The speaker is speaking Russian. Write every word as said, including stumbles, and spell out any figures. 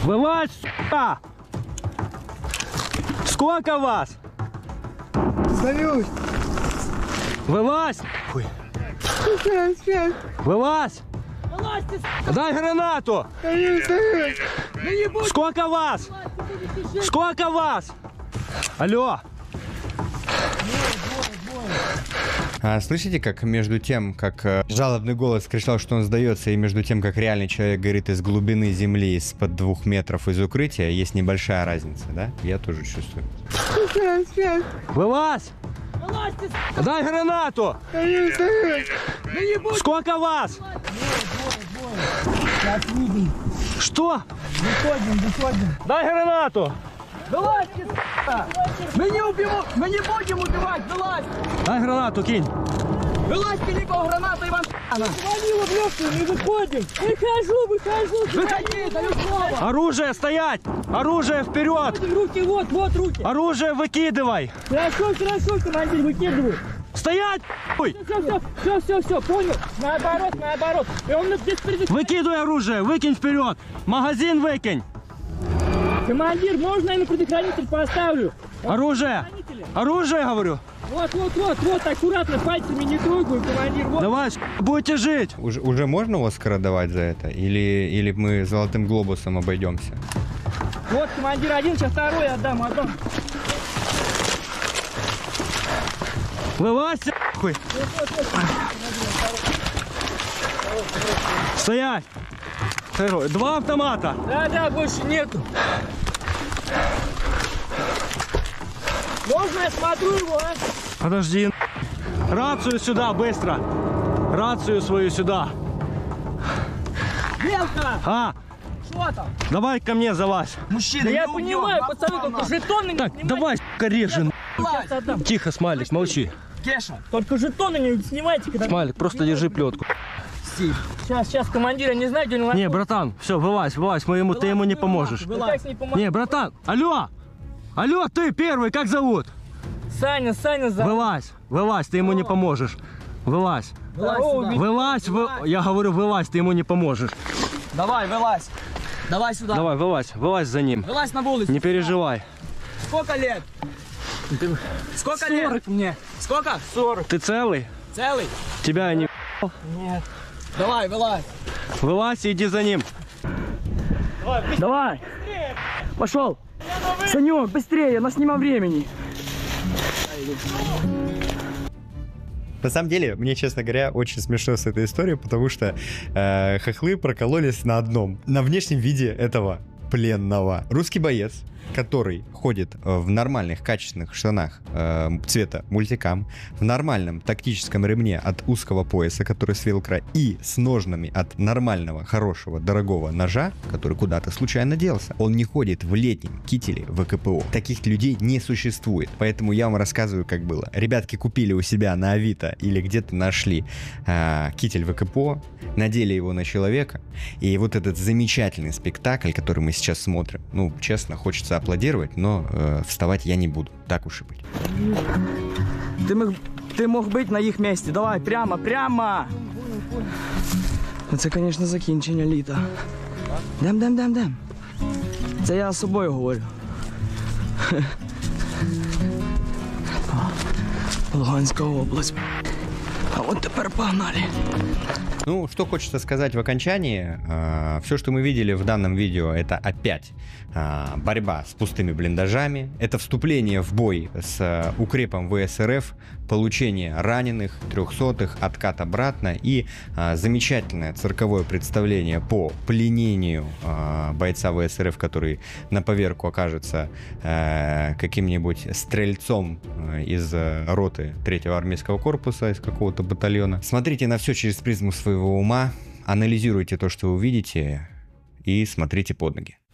Вылазь, сука! Сколько вас? Сдаюсь. Вылазь! Хуй. Сейчас, сейчас. Вылазь! Вылазьте, сука! Дай гранату! Сдаюсь, сдаюсь. Да не будь! Сколько вас? Сколько вас? Алло! А, слышите, как между тем, как э, жалобный голос кричал, что он сдается, и между тем, как реальный человек говорит из глубины земли, из-под двух метров из укрытия, есть небольшая разница, да? Я тоже чувствую. Сейчас, сейчас. Вылазь! Вылазьте, сука! Дай гранату! Сдаюсь, сдаюсь. Да не будь! Сколько вас? Сейчас видим. Что? Выходим, выходим. Дай гранату! Вылазьте, сука! Мы не убьем, мы не будем убивать, вылазь! Дай гранату, кинь! Вылазьте, либо граната, Иван Ш***на! Валила в легкую, мы выходим! Выхожу, выхожу! Выходи, даю слово! Оружие стоять! Оружие вперед! Руки, вот, вот руки! Оружие выкидывай! Хорошо, хорошо, командир, выкидывай! Стоять! Ой! Все, все, все, все, все, понял? Наоборот, наоборот! И он здесь перед... Выкидывай оружие! Выкинь вперед! Магазин выкинь! Командир, можно я на предохранитель поставлю? Оружие! Оружие, говорю! Вот, вот, вот, вот, аккуратно, пальцами не трогаю, командир, вот. Давай, будете жить! Уже, уже можно Оскара давать за это? Или, или мы золотым глобусом обойдемся? Вот, командир один, сейчас второй отдам, отдам. Вылазь, хуй! Стоять! Второй. Два автомата! Да, да, больше нету. Можно я смотрю его, а? Подожди. Рацию сюда, быстро! Рацию свою сюда! Белка! А! Что там? Давай ко мне залазь! Мужчина, да я понимаю, пацаны, только жетоны не Так, снимайте. давай, сука, режи! Сейчас отдам. Тихо, Смайлик, молчи. Кеша, только жетоны не снимайте. Когда... Смайлик, просто держи плетку. Сейчас, сейчас, командир, я не знаю, где он... Не, братан, все, вылазь, вылазь, мы ему, ты ему не поможешь. Вылазь. Не, помо... Не, братан, алло! Алло, ты первый, как зовут? Саня, Саня, за... Вылазь, вылазь, ты ему не поможешь. Вылазь. Вылазь, Вылазь, вы... я говорю, вылазь, ты ему не поможешь. Давай, вылазь. Давай сюда. Давай, вылазь, вылазь за ним. Вылазь на улицу. Не переживай. Сколько лет? Сколько лет? сорок мне. Сколько? сорок. Ты целый? Целый? Тебя не... Нет. Давай, вылазь. Вылазь и иди за ним. Давай. Пошел. Санек, быстрее, у нас нема времени. На самом деле, мне, честно говоря, очень смешно с этой историей, потому что э, хохлы прокололись на одном, на внешнем виде этого пленного. Русский боец, который ходит в нормальных качественных штанах э, цвета мультикам, в нормальном тактическом ремне от узкого пояса, который с велкро, и с ножнами от нормального, хорошего, дорогого ножа, который куда-то случайно делся. Он не ходит в летнем кителе ВКПО. Таких людей не существует. Поэтому я вам рассказываю, как было. Ребятки купили у себя на Авито или где-то нашли э, китель ВКПО, надели его на человека, и вот этот замечательный спектакль, который мы сейчас смотрим, ну, честно, хочется аплодировать, но э, вставать я не буду. Так уж и быть. Ти мог, ти мог бути на їх місці. Давай, прямо, прямо! Це, звісно, закінчення літа. Дем, дем, дем, дем. Це я з собою говорю. Луганська область. А от тепер погнали. Ну, что хочется сказать в окончании. Э, все, что мы видели в данном видео, это опять э, борьба с пустыми блиндажами. Это вступление в бой с э, укрепом ВСРФ, получение раненых, трехсотых, откат обратно и э, замечательное цирковое представление по пленению э, бойца ВСРФ, который на поверку окажется э, каким-нибудь стрельцом э, из э, роты третьего армейского корпуса, из какого-то батальона. Смотрите на все через призму своего ума, анализируйте то, что вы увидите, и смотрите под ноги.